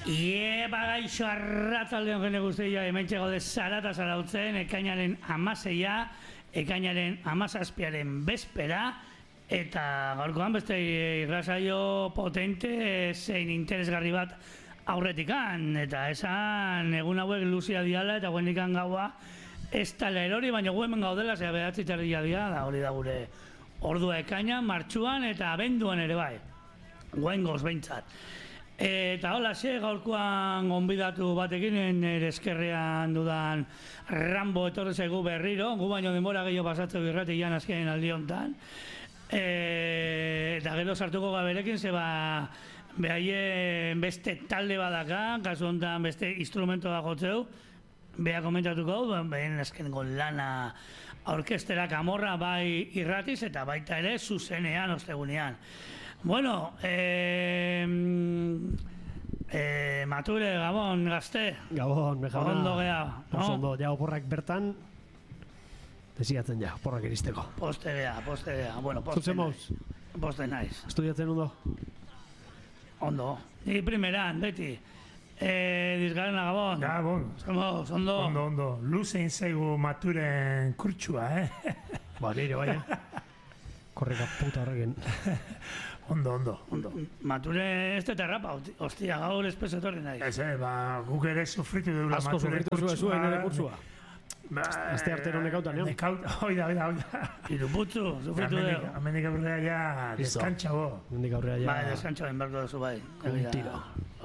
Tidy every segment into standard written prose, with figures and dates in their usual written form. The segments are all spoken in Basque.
Bagaixo arratzaldeon jende guztia, hementxe gaude zarata zarautzen, ekainaren 16, ekainaren 17 bezpera, eta gaurkoan beste irrasaio potente zein interesgarri bat aurretikan, eta esan egun hauek luzia diala eta guendikan gaua ez tala erori, baina gu hemen gaudela, zera behatzi tardia dia, da hori da gure ordua ekainan, martxuan eta abenduan ere bai, guengoz behintzat. Eta hola, gaurkoan gonbidatu batekin, nire eskerrean dudan Rambo etorri zaigu berriro, gu baino denbora gehiago pasatzeu irratian azkenen aldi hontan. Eta gero sartuko gaberekin, zeba behaien beste talde badaka, kasu hontan beste instrumentoa jotzeu, beha komentatuko, behen azkenengo lana orkesterak amorra bai irratiz eta baita ere zuzenean, ostegunean. Bueno, Mature, Gabon, gazte. Gabon, mejana. Ondo geha, no? Ondo, ja oporrak bertan, desiatzen ja, oporrak iristeko. Poste geha. Bueno, Zutzen mauz? Poste naiz. Estudiatzen ondo? Ondo. Ni primeran, beti. Dizgarena, Gabon. Gabon. Zomoz, ondo. Ondo. Luzein zaigu Maturen kurtsua, Ba, nire, bai, Korreka puta horrekin. Ondo. Mature ez dut errapa, ostia, gaur espezetorri nahi. Ez, guk ere sufritu deula Asko Maturen sufritu zuen ere kurtsua. Azte arte no nekautan, Oida. Iruputzu, sufritu dugu. Amendik aurrera ja deskantxa bo. Amendik aurrera ja... Bai, deskantxa ben berko duzu bai. Un tiro.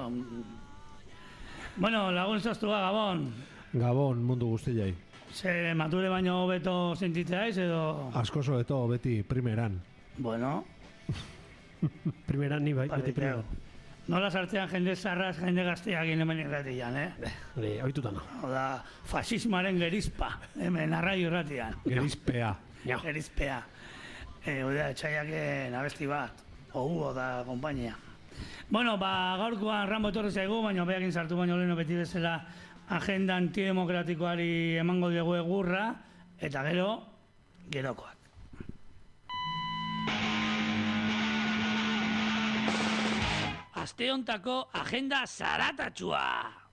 Bueno, lagun zoztua, Gabon. Gabon, mundu guztiai. Ze Mature baino hobeto sentitzeaiz edo... Asko soeto beti primeran. Bueno... Primeran ni bai, beti primeran. Nola sartzean jende zarraz, jende gazteak hemen irratian, Hori, oitutan. Oda, fasismoaren gerizpa, hemen arraio irratian. Gerizpea. Gerizpea. Oda, etxaiak abesti bat, Hugo da kompainia. Bueno, gaurkoan Rambo etorri zaigu, baina behakin sartu baino leheno beti bezala agenda antidemokratikoari emango dugu egurra, eta gerokoak. Aste hontako agenda zaratatxua!